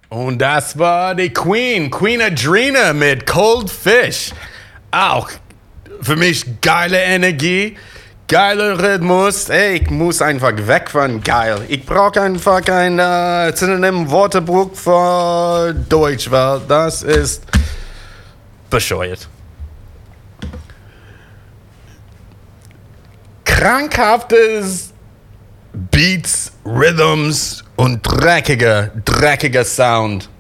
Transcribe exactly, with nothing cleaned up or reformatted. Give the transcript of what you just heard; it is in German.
Und das war die Queen, Queen Adrena mit Cold Fish. Auch für mich geile Energie, geiler Rhythmus. Ey, ich muss einfach weg von geil. Ich brauche einfach ein äh, Synonym Wörterbuch für Deutsch, weil das ist bescheuert. Krankhaftes Beats, Rhythms und dreckiger, dreckiger Sound.